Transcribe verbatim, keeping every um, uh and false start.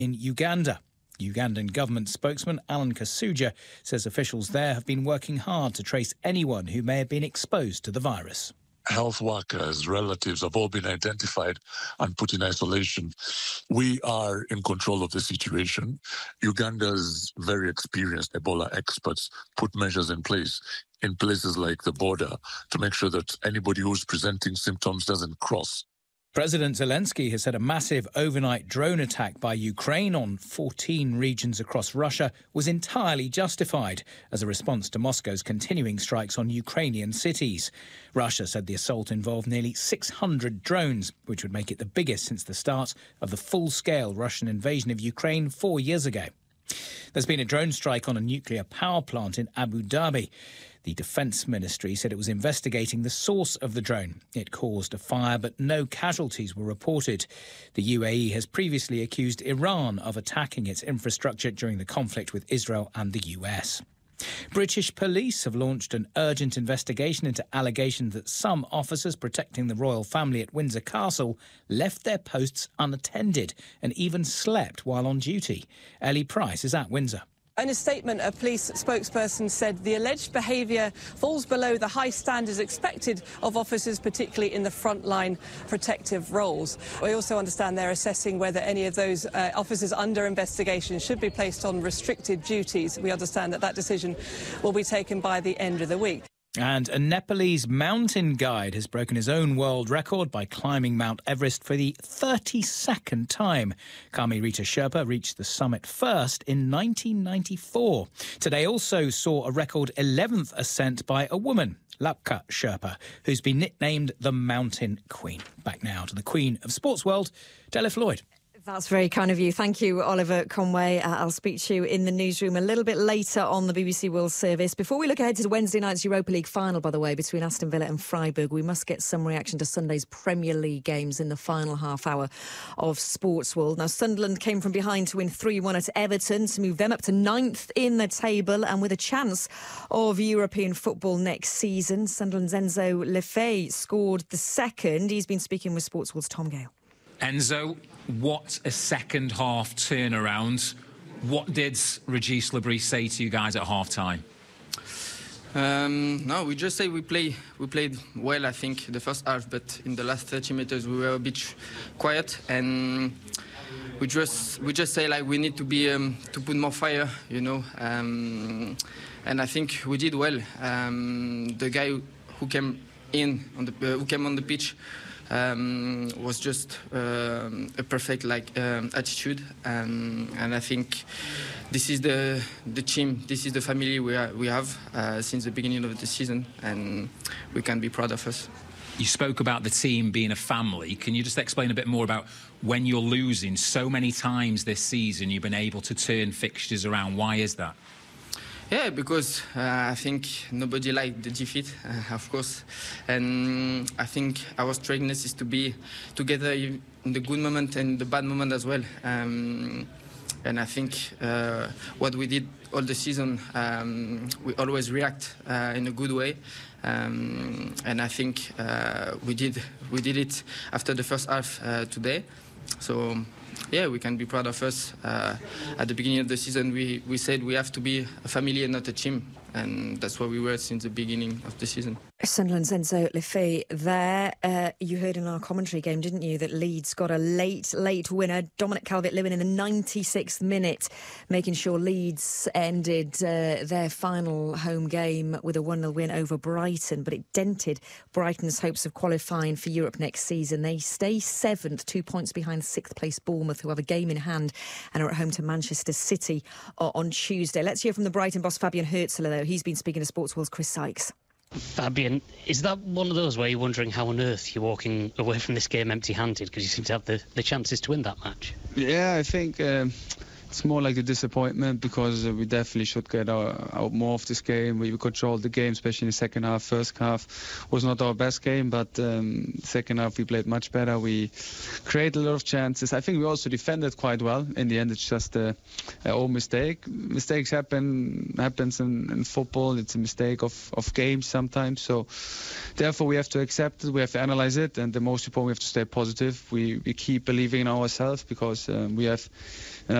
in Uganda. Ugandan government spokesman Alan Kasuja says officials there have been working hard to trace anyone who may have been exposed to the virus. Health workers, relatives have all been identified and put in isolation. We are in control of the situation. Uganda's very experienced Ebola experts put measures in place in places like the border to make sure that anybody who's presenting symptoms doesn't cross. President Zelensky has said a massive overnight drone attack by Ukraine on fourteen regions across Russia was entirely justified as a response to Moscow's continuing strikes on Ukrainian cities. Russia said the assault involved nearly six hundred drones, which would make it the biggest since the start of the full-scale Russian invasion of Ukraine four years ago. There's been a drone strike on a nuclear power plant in Abu Dhabi. The Defence Ministry said it was investigating the source of the drone. It caused a fire, but no casualties were reported. The U A E has previously accused Iran of attacking its infrastructure during the conflict with Israel and the U S. British police have launched an urgent investigation into allegations that some officers protecting the royal family at Windsor Castle left their posts unattended and even slept while on duty. Ellie Price is at Windsor. In a statement, a police spokesperson said the alleged behaviour falls below the high standards expected of officers, particularly in the frontline protective roles. We also understand they're assessing whether any of those uh, officers under investigation should be placed on restricted duties. We understand that that decision will be taken by the end of the week. And a Nepalese mountain guide has broken his own world record by climbing Mount Everest for the thirty-second time. Kami Rita Sherpa reached the summit first in nineteen ninety-four. Today also saw a record eleventh ascent by a woman, Lapka Sherpa, who's been nicknamed the Mountain Queen. Back now to the Queen of Sports World, Della Floyd. That's very kind of you. Thank you, Oliver Conway. Uh, I'll speak to you in the newsroom a little bit later on the B B C World Service. Before we look ahead to Wednesday night's Europa League final, by the way, between Aston Villa and Freiburg, we must get some reaction to Sunday's Premier League games in the final half hour of Sports World. Now, Sunderland came from behind to win three one at Everton to move them up to ninth in the table and with a chance of European football next season. Sunderland's Enzo Lefebvre scored the second. He's been speaking with Sports World's Tom Gale. Enzo, what a second half turnaround. What did Regis Lebris say to you guys at half time? Um, no, we just say we play. We played well, I think, the first half, but in the last thirty meters we were a bit quiet, and we just we just say like we need to be um, to put more fire, you know. Um, and I think we did well. Um, the guy who came in on the uh, who came on the pitch. Um, was just uh, a perfect like um, attitude, um, and I think this is the the team, this is the family we are, we have uh, since the beginning of the season, and we can be proud of us. You spoke about the team being a family. Can you just explain a bit more about when you're losing so many times this season, you've been able to turn fixtures around? Why is that? Yeah, because uh, I think nobody liked the defeat, uh, of course, and I think our strengthness is to be together in the good moment and the bad moment as well. Um, and I think uh, what we did all the season, um, we always react uh, in a good way, um, and I think uh, we did we did it after the first half uh, today. So. Yeah, we can be proud of us. Uh, at the beginning of the season, we, we said we have to be a family and not a team. And that's what we were since the beginning of the season. Sunderland's Enzo Lefebvre there. Uh, you heard in our commentary game, didn't you, that Leeds got a late, late winner. Dominic Calvert-Lewin in the ninety-sixth minute, making sure Leeds ended uh, their final home game with a one nil win over Brighton. But it dented Brighton's hopes of qualifying for Europe next season. They stay seventh, two points behind sixth place Bournemouth, who have a game in hand and are at home to Manchester City on Tuesday. Let's hear from the Brighton boss, Fabian Hürzeler, though. He's been speaking to Sports World's Chris Sykes. Fabian, is that one of those where you're wondering how on earth you're walking away from this game empty-handed because you seem to have the, the chances to win that match? Yeah, I think um, it's more like a disappointment because uh, we definitely should get out, out more of this game. We controlled the game, especially in the second half. First half was not our best game, but um, second half we played much better. We created a lot of chances. I think we also defended quite well. In the end, it's just a, a old mistake. Mistakes happen happens in, in football. It's a mistake of, of games sometimes. So therefore we have to accept it. We have to analyze it, and the most important, we have to stay positive. We we keep believing in ourselves because um, we have